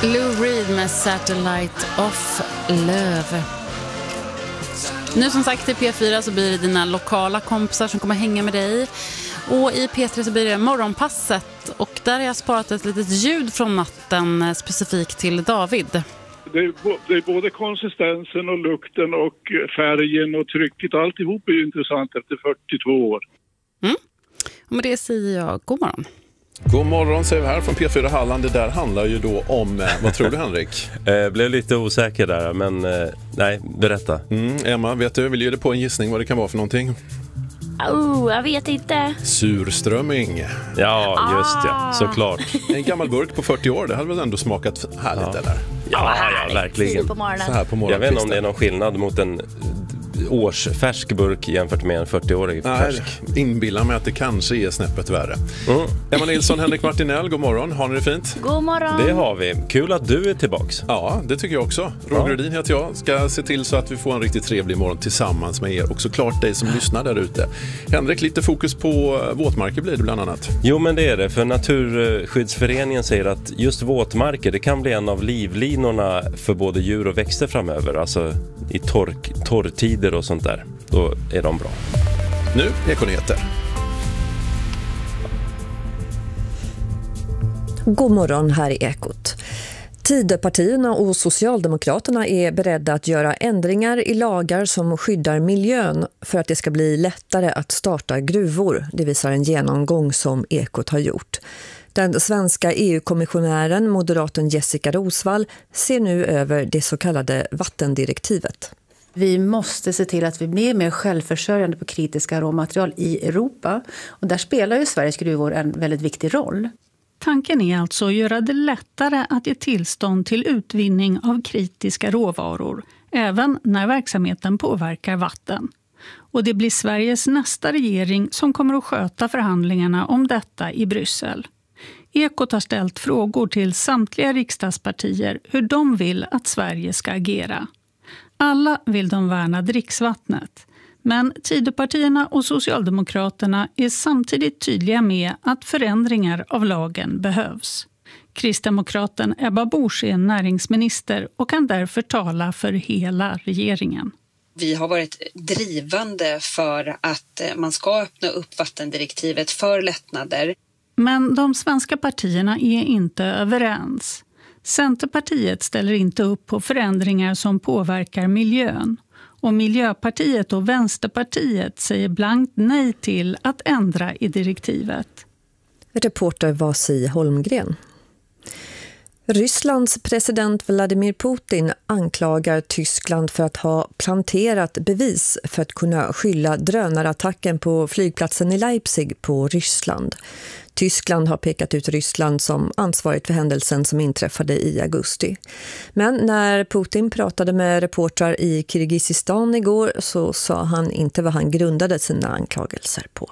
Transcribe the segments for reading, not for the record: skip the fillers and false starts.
Lou Reed med Satellite of Love. Nu som sagt i P4 så blir det dina lokala kompisar som kommer hänga med dig. Och i P3 så blir det morgonpasset. Och där har jag sparat ett litet ljud från natten specifikt till David. Det är både konsistensen och lukten och färgen och trycket. Alltihop är ju intressant efter 42 år. Och med det säger jag god morgon. God morgon säger vi här från P4 Halland. Det där handlar ju då om, vad tror du Henrik? Blev lite osäker där, men nej, berätta. Emma, vet du, vill ge dig på en gissning vad det kan vara för någonting? Jag vet inte. Surströmming. Ja, just det, såklart. En gammal burk på 40 år, det hade väl ändå smakat härligt eller? Ja, verkligen. På morgonen. Så här på morgonen. Jag vet inte om det är någon skillnad mot en årsfärsk burk jämfört med en 40-årig färsk. Inbillar mig att det kanske är snäppet värre. Emma Nilsson, Henrik Martinell, god morgon. Har ni det fint? God morgon. Det har vi. Kul att du är tillbaks. Ja, det tycker jag också. Roger Rudin heter jag. Ska se till så att vi får en riktigt trevlig morgon tillsammans med er. Och såklart dig som lyssnar där ute. Henrik, lite fokus på våtmarker blir det bland annat. Jo, men det är det. För Naturskyddsföreningen säger att just våtmarker, det kan bli en av livlinorna för både djur och växter framöver. Alltså i torrtider och sånt där. Då är de bra. Nu Ekonyheter. God morgon, här är Ekot. Tidöpartierna och Socialdemokraterna är beredda att göra ändringar i lagar som skyddar miljön för att det ska bli lättare att starta gruvor. Det visar en genomgång som Ekot har gjort. Den svenska EU-kommissionären, moderaten Jessica Rosvall, ser nu över det så kallade vattendirektivet. Vi måste se till att vi blir mer självförsörjande på kritiska råmaterial i Europa. Och där spelar ju Sveriges gruvor en väldigt viktig roll. Tanken är alltså att göra det lättare att ge tillstånd till utvinning av kritiska råvaror, även när verksamheten påverkar vatten. Och det blir Sveriges nästa regering som kommer att sköta förhandlingarna om detta i Bryssel. Ekot har ställt frågor till samtliga riksdagspartier hur de vill att Sverige ska agera. Alla vill de värna dricksvattnet. Men Tidöpartierna och Socialdemokraterna är samtidigt tydliga med att förändringar av lagen behövs. Kristdemokraten Ebba Busch är näringsminister och kan därför tala för hela regeringen. Vi har varit drivande för att man ska öppna upp vattendirektivet för lättnader. Men de svenska partierna är inte överens. Centerpartiet ställer inte upp på förändringar som påverkar miljön. Och Miljöpartiet och Vänsterpartiet säger blankt nej till att ändra i direktivet. Reporter Vasi Holmgren. Rysslands president Vladimir Putin anklagar Tyskland för att ha planterat bevis för att kunna skylla drönarattacken på flygplatsen i Leipzig på Ryssland. Tyskland har pekat ut Ryssland som ansvarigt för händelsen som inträffade i augusti. Men när Putin pratade med reportrar i Kirgizistan igår så sa han inte vad han grundade sina anklagelser på.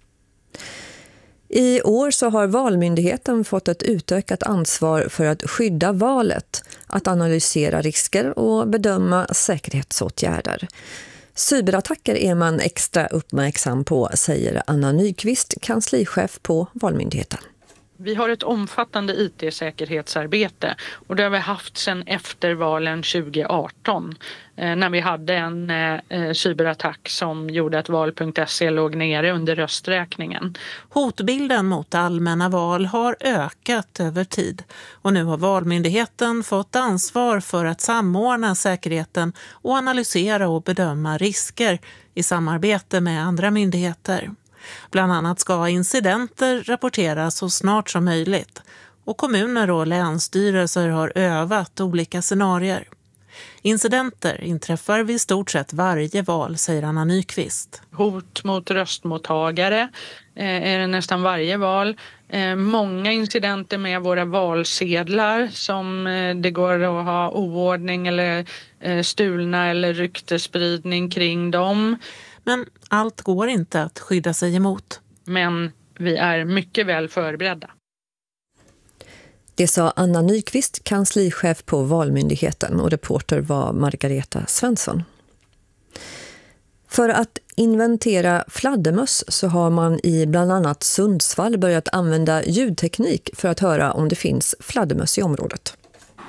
I år så har Valmyndigheten fått ett utökat ansvar för att skydda valet, att analysera risker och bedöma säkerhetsåtgärder. Cyberattacker är man extra uppmärksam på, säger Anna Nyqvist, kanslichef på Valmyndigheten. Vi har ett omfattande IT-säkerhetsarbete och det har vi haft sedan efter valen 2018 när vi hade en cyberattack som gjorde att val.se låg nere under rösträkningen. Hotbilden mot allmänna val har ökat över tid och nu har Valmyndigheten fått ansvar för att samordna säkerheten och analysera och bedöma risker i samarbete med andra myndigheter. Bland annat ska incidenter rapporteras så snart som möjligt och kommuner och länsstyrelser har övat olika scenarier. Incidenter inträffar vid stort sett varje val, säger Anna Nyqvist. Hot mot röstmottagare är det nästan varje val. Många incidenter med våra valsedlar som det går att ha oordning eller stulna eller ryktespridning kring dem. Men allt går inte att skydda sig emot. Men vi är mycket väl förberedda. Det sa Anna Nyqvist, kanslichef på Valmyndigheten, och reporter var Margareta Svensson. För att inventera fladdermöss så har man i bland annat Sundsvall börjat använda ljudteknik för att höra om det finns fladdermöss i området.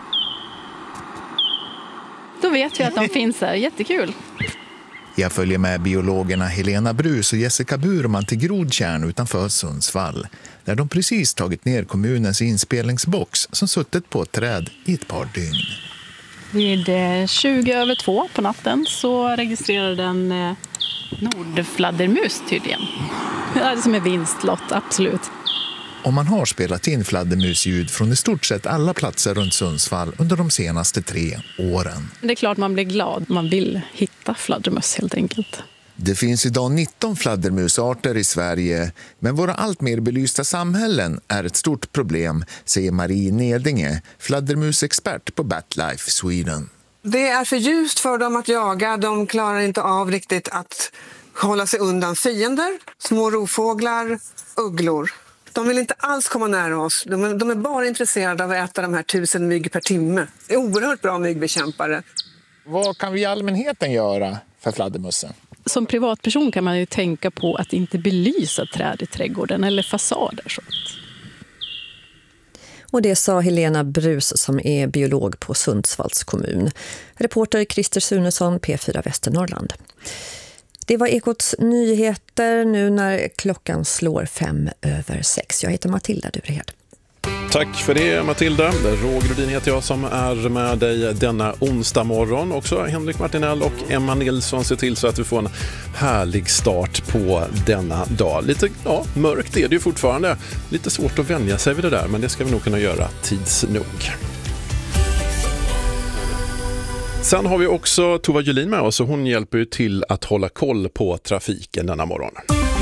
då vet vi att de finns här. Jättekul. Jag följer med biologerna Helena Brus och Jessica Burman till Grodtjärn utanför Sundsvall, där de precis tagit ner kommunens inspelningsbox som suttit på ett träd i ett par dygn. Vid 2:20 på natten så registrerade en nordfladdermus tydligen. Det som är vinstlott, absolut. Och man har spelat in fladdermusljud från i stort sett alla platser runt Sundsvall under de senaste 3 åren. Det är klart man blir glad. Man vill hitta fladdermöss helt enkelt. Det finns idag 19 fladdermusarter i Sverige, men våra allt mer belysta samhällen är ett stort problem, säger Marie Nedinge, fladdermusexpert på BatLife Sweden. Det är för ljust för dem att jaga. De klarar inte av riktigt att hålla sig undan fiender, små rovfåglar, ugglor. De vill inte alls komma nära oss. De är bara intresserade av att äta de här 1000 mygg per timme. Det är oerhört bra myggbekämpare. Vad kan vi i allmänheten göra för fladdermussen? Som privatperson kan man ju tänka på att inte belysa träd i trädgården eller fasader. Sånt. Och det sa Helena Brus som är biolog på Sundsvalls kommun. Reporter Christer Sunesson, P4 Västernorrland. Det var Ekots nyheter nu när klockan slår 5:05. Jag heter Matilda Durehed. Tack för det, Matilda. Roger Rudin heter jag som är med dig denna onsdag morgon. Också Henrik Martinell och Emma Nilsson ser till så att vi får en härlig start på denna dag. Lite mörkt är det ju fortfarande. Lite svårt att vänja sig vid det där, men det ska vi nog kunna göra tids nog. Sen har vi också Tova Julin med oss och hon hjälper ju till att hålla koll på trafiken denna morgon.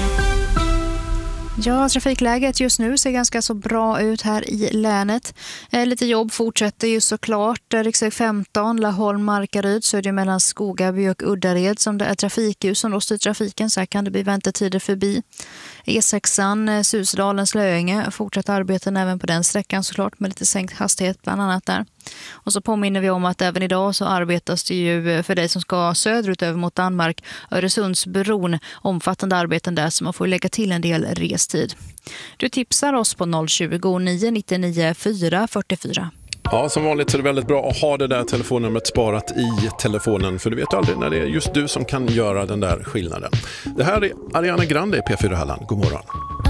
Ja, trafikläget just nu ser ganska så bra ut här i länet. Lite jobb fortsätter ju såklart. Riksväg 15, Laholm-Markaryd, så är det mellan Skogaby och Uddared som det är trafikljus som då styr trafiken. Så här kan det bli väntetider förbi. E6an, Susdalen-Slöinge, fortsatt arbeten även på den sträckan såklart med lite sänkt hastighet bland annat där. Och så påminner vi om att även idag så arbetas det ju för dig som ska söderut över mot Danmark, Öresundsbron, omfattande arbeten där så man får lägga till en del restid. Du tipsar oss på 020-999 444. Ja, som vanligt så är det väldigt bra att ha det där telefonnumret sparat i telefonen, för du vet aldrig när det är just du som kan göra den där skillnaden. Det här är Ariana Grande i P4 Halland. God morgon.